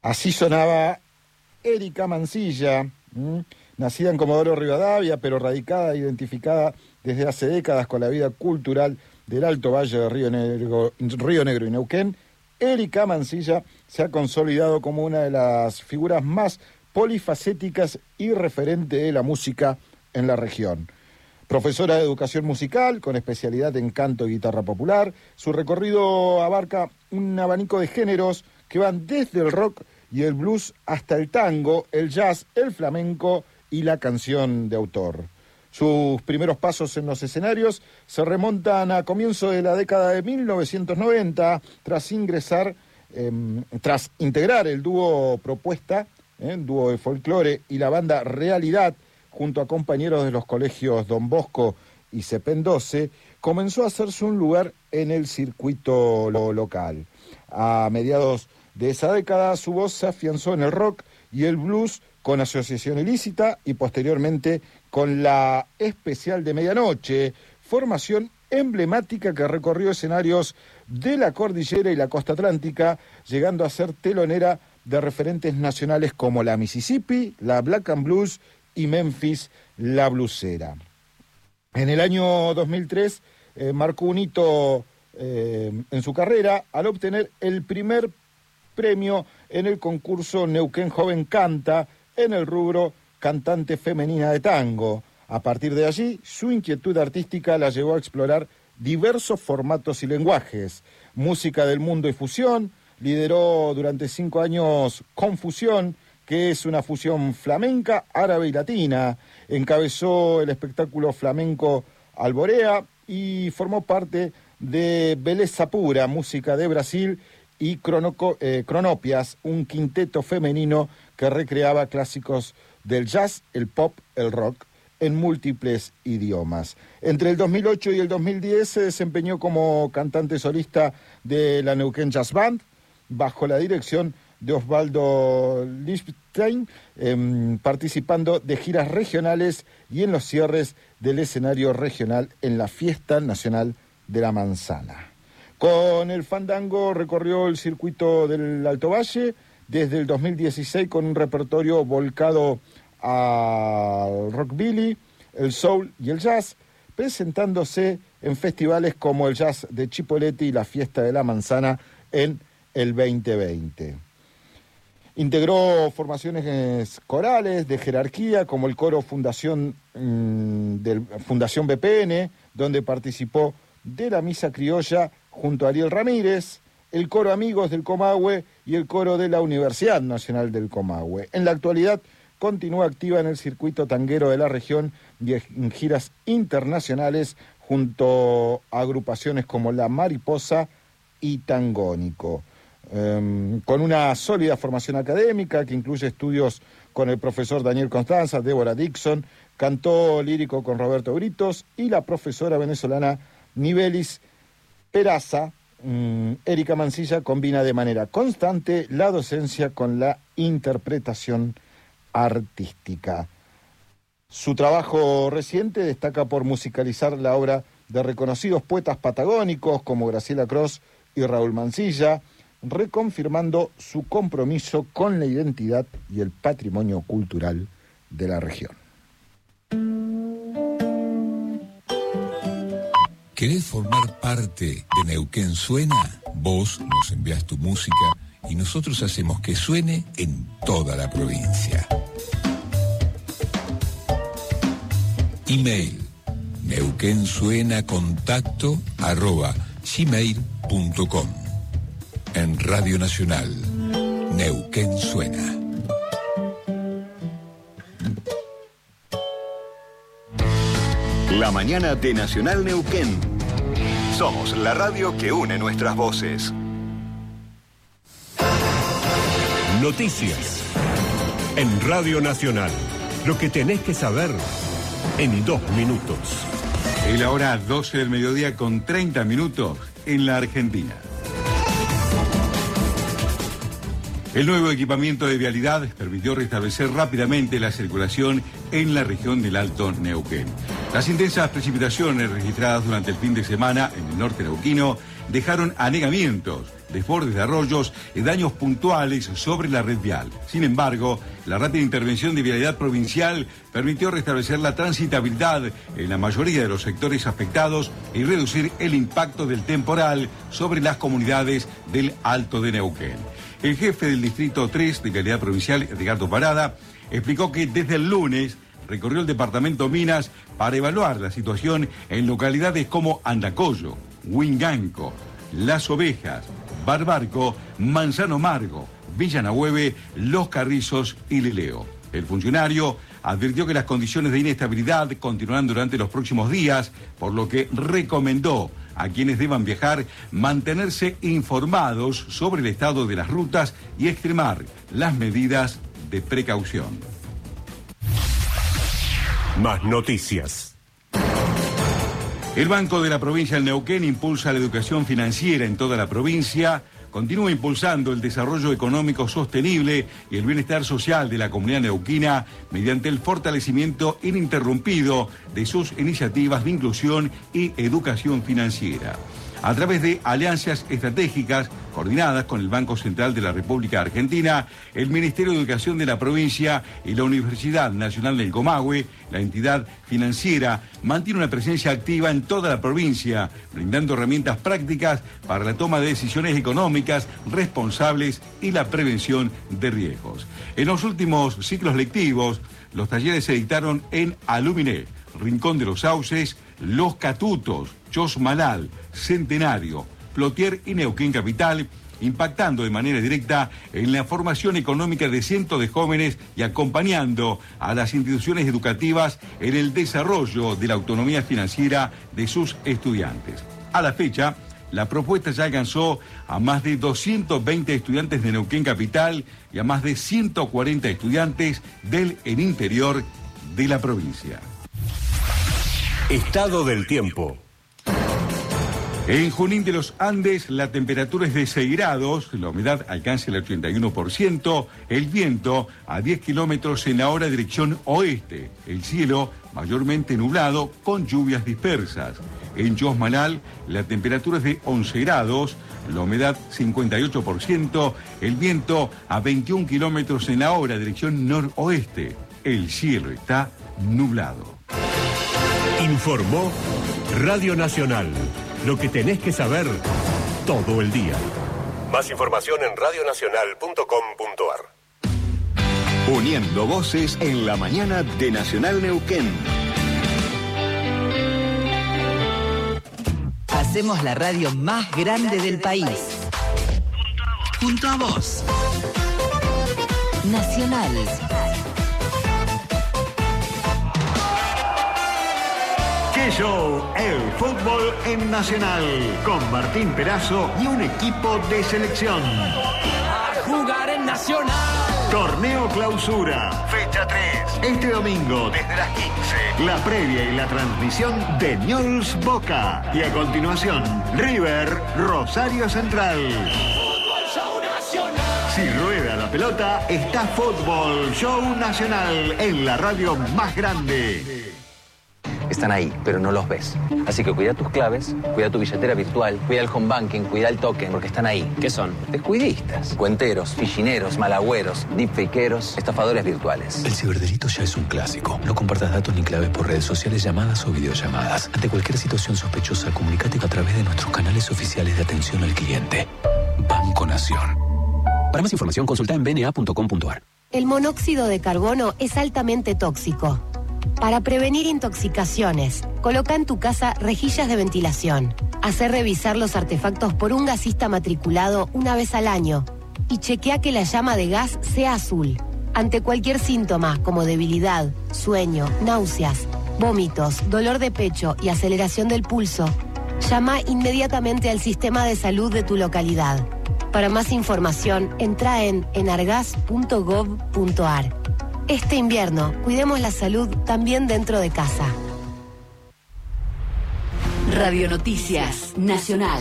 Así sonaba Erika Mancilla, nacida en Comodoro Rivadavia, pero radicada e identificada desde hace décadas con la vida cultural del Alto Valle de Río Negro y Neuquén. Erika Mancilla se ha consolidado como una de las figuras más polifacéticas y referente de la música en la región. Profesora de educación musical, con especialidad en canto y guitarra popular, su recorrido abarca un abanico de géneros que van desde el rock y el blues hasta el tango, el jazz, el flamenco y la canción de autor. Sus primeros pasos en los escenarios se remontan a comienzo de la década de 1990, tras integrar el dúo Propuesta, dúo de folclore, y la banda Realidad, junto a compañeros de los colegios Don Bosco y Cepén 12, comenzó a hacerse un lugar en el circuito local. A mediados de esa década, su voz se afianzó en el rock y el blues con Asociación Ilícita y posteriormente con la Especial de Medianoche, formación emblemática que recorrió escenarios de la cordillera y la costa atlántica, llegando a ser telonera de referentes nacionales como la Mississippi, la Black and Blues y Memphis, la Blusera. En el año 2003 marcó un hito en su carrera al obtener el primer premio en el concurso Neuquén Joven Canta en el rubro cantante femenina de tango. A partir de allí, su inquietud artística la llevó a explorar diversos formatos y lenguajes. Música del mundo y fusión, lideró durante 5 años Confusión, que es una fusión flamenca, árabe y latina. Encabezó el espectáculo flamenco Alborea y formó parte de Beleza Pura, música de Brasil, y Cronopias, un quinteto femenino que recreaba clásicos del jazz, el pop, el rock, en múltiples idiomas. Entre el 2008 y el 2010 se desempeñó como cantante solista de la Neuquén Jazz Band, bajo la dirección de Osvaldo Lichtenstein, participando de giras regionales y en los cierres del escenario regional en la Fiesta Nacional de la Manzana. Con el fandango recorrió el circuito del Alto Valle desde el 2016 con un repertorio volcado al rockabilly, el soul y el jazz, presentándose en festivales como el Jazz de Chipoleti y la Fiesta de la Manzana en el 2020. Integró formaciones corales de jerarquía como el coro Fundación BPN, donde participó de la Misa Criolla junto a Ariel Ramírez, el coro Amigos del Comahue y el coro de la Universidad Nacional del Comahue. En la actualidad continúa activa en el circuito tanguero de la región y en giras internacionales junto a agrupaciones como La Mariposa y Tangónico. Con una sólida formación académica que incluye estudios con el profesor Daniel Constanza, Débora Dixon, cantó lírico con Roberto Britos y la profesora venezolana Nibelis Peraza. Erika Mancilla combina de manera constante la docencia con la interpretación artística. Su trabajo reciente destaca por musicalizar la obra de reconocidos poetas patagónicos como Graciela Cross y Raúl Mancilla, reconfirmando su compromiso con la identidad y el patrimonio cultural de la región. ¿Querés formar parte de Neuquén Suena? Vos nos enviás tu música y nosotros hacemos que suene en toda la provincia. Email neuquensuenacontacto@gmail.com. En Radio Nacional, Neuquén Suena. La mañana de Nacional Neuquén. Somos la radio que une nuestras voces. Noticias. En Radio Nacional. Lo que tenés que saber en 2 minutos. Es la hora 12 del mediodía con 30 minutos en la Argentina. El nuevo equipamiento de vialidad permitió restablecer rápidamente la circulación en la región del Alto Neuquén. Las intensas precipitaciones registradas durante el fin de semana en el norte neuquino dejaron anegamientos desbordes de arroyos y daños puntuales sobre la red vial. Sin embargo, la rápida intervención de Vialidad Provincial permitió restablecer la transitabilidad en la mayoría de los sectores afectados y reducir el impacto del temporal sobre las comunidades del Alto de Neuquén. El jefe del Distrito 3 de Vialidad Provincial, Edgardo Parada, explicó que desde el lunes recorrió el departamento Minas para evaluar la situación en localidades como Andacollo, Huinganco, Las Ovejas, Barbarco, Manzano Margo, Villa Nahueve, Los Carrizos y Leleo. El funcionario advirtió que las condiciones de inestabilidad continuarán durante los próximos días, por lo que recomendó a quienes deban viajar mantenerse informados sobre el estado de las rutas y extremar las medidas de precaución. Más noticias. El Banco de la Provincia del Neuquén impulsa la educación financiera en toda la provincia, continúa impulsando el desarrollo económico sostenible y el bienestar social de la comunidad neuquina mediante el fortalecimiento ininterrumpido de sus iniciativas de inclusión y educación financiera. A través de alianzas estratégicas coordinadas con el Banco Central de la República Argentina, el Ministerio de Educación de la provincia y la Universidad Nacional del Comahue, la entidad financiera, mantiene una presencia activa en toda la provincia, brindando herramientas prácticas para la toma de decisiones económicas responsables y la prevención de riesgos. En los últimos ciclos lectivos, los talleres se dictaron en Aluminé, Rincón de los Sauces, Los Catutos, Chosmalal, Centenario, Plotier y Neuquén Capital, impactando de manera directa en la formación económica de cientos de jóvenes y acompañando a las instituciones educativas en el desarrollo de la autonomía financiera de sus estudiantes. A la fecha, la propuesta ya alcanzó a más de 220 estudiantes de Neuquén Capital y a más de 140 estudiantes del interior de la provincia. Estado del tiempo. En Junín de los Andes la temperatura es de 6 grados, la humedad alcanza el 81%, el viento a 10 kilómetros en la hora dirección oeste, el cielo mayormente nublado con lluvias dispersas. En Chosmalal la temperatura es de 11 grados, la humedad 58%, el viento a 21 kilómetros en la hora dirección noroeste, el cielo está nublado. Informó Radio Nacional. Lo que tenés que saber todo el día. Más información en radionacional.com.ar. Uniendo voces en la mañana de Nacional Neuquén. Hacemos la radio más grande del país. Junto a vos. Nacional. ¡Qué show! El fútbol en Nacional. Con Martín Perazo y un equipo de selección. A jugar en Nacional. Torneo Clausura. Fecha 3. Este domingo desde las 15. La previa y la transmisión de Newell's Boca. Y a continuación, River Rosario Central. Fútbol Show Nacional. Si rueda la pelota, está Fútbol Show Nacional en la radio más grande. Están ahí, pero no los ves. Así que cuida tus claves, cuida tu billetera virtual, cuida el home banking, cuida el token, porque están ahí. ¿Qué son? Descuidistas, cuenteros, fichineros, malagüeros, deepfakeros, estafadores virtuales. El ciberdelito ya es un clásico. No compartas datos ni claves por redes sociales, llamadas o videollamadas. Ante cualquier situación sospechosa, comunícate a través de nuestros canales oficiales de atención al cliente. Banco Nación. Para más información, consulta en bna.com.ar. El monóxido de carbono es altamente tóxico. Para prevenir intoxicaciones, coloca en tu casa rejillas de ventilación. Hacé revisar los artefactos por un gasista matriculado una vez al año y chequea que la llama de gas sea azul. Ante cualquier síntoma como debilidad, sueño, náuseas, vómitos, dolor de pecho y aceleración del pulso, llama inmediatamente al sistema de salud de tu localidad. Para más información, entra en enargas.gov.ar. Este invierno, cuidemos la salud también dentro de casa. Radio Noticias Nacional.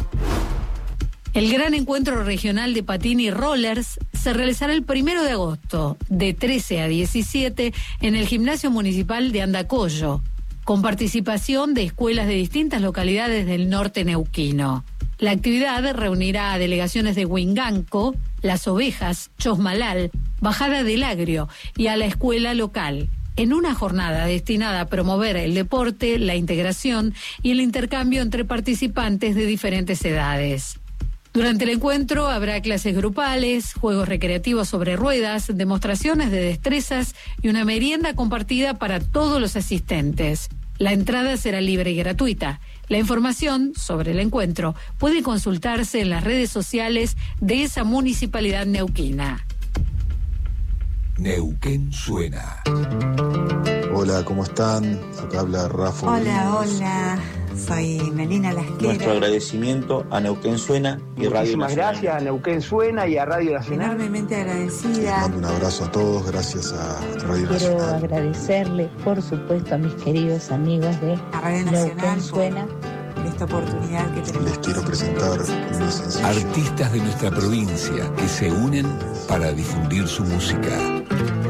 El gran encuentro regional de patín y rollers se realizará el 1 de agosto, de 13 a 17, en el Gimnasio Municipal de Andacollo, con participación de escuelas de distintas localidades del norte neuquino. La actividad reunirá a delegaciones de Huinganco, Las Ovejas, Chosmalal, Bajada del Agrio y a la escuela local, en una jornada destinada a promover el deporte, la integración y el intercambio entre participantes de diferentes edades. Durante el encuentro habrá clases grupales, juegos recreativos sobre ruedas, demostraciones de destrezas y una merienda compartida para todos los asistentes. La entrada será libre y gratuita. La información sobre el encuentro puede consultarse en las redes sociales de esa municipalidad neuquina. Neuquén suena. Hola, ¿cómo están? Acá habla Rafa. Hola, soy Melina Lasquera. Nuestro agradecimiento a Neuquén Suena y Radio Nacional. Muchísimas gracias a Neuquén Suena y a Radio Nacional. Enormemente agradecida. Les mando un abrazo a todos, gracias a Radio Nacional. Quiero agradecerle, por supuesto, a mis queridos amigos de Neuquén Suena. Esta oportunidad que tenemos. Les quiero presentar mi sencillo. Artistas de nuestra provincia que se unen para difundir su música.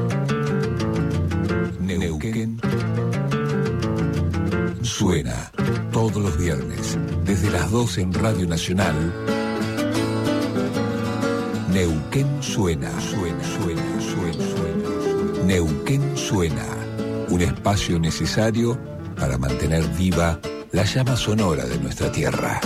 Neuquén suena todos los viernes desde las 12 en Radio Nacional. Neuquén suena. Neuquén suena, un espacio necesario para mantener viva la llama sonora de nuestra tierra.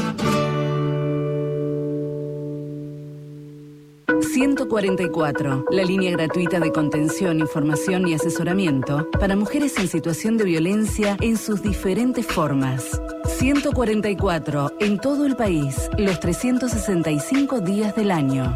144, la línea gratuita de contención, información y asesoramiento para mujeres en situación de violencia en sus diferentes formas. 144, en todo el país, los 365 días del año.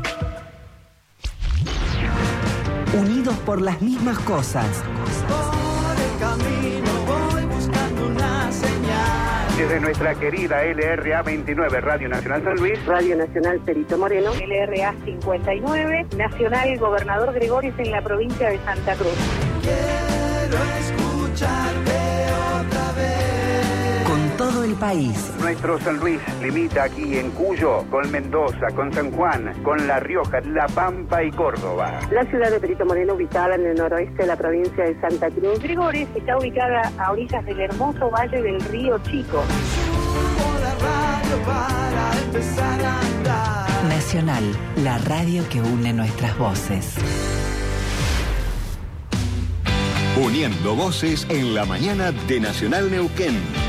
Unidos por las mismas cosas. Por el camino voy buscando una señal. Desde nuestra querida LRA 29, Radio Nacional San Luis, Radio Nacional Perito Moreno, LRA 59, Nacional Gobernador Gregorios en la provincia de Santa Cruz. Quiero escucharte otra vez. Con todo el país. Nuestro San Luis limita aquí en Cuyo, con Mendoza, con San Juan, con La Rioja, La Pampa y Córdoba. La ciudad de Perito Moreno, ubicada en el noroeste de la provincia de Santa Cruz. Gregorios está ubicada a orillas del hermoso valle del Río Chico. Subo la radio para empezar a andar. Nacional, la radio que une nuestras voces. Uniendo voces en la mañana de Nacional Neuquén.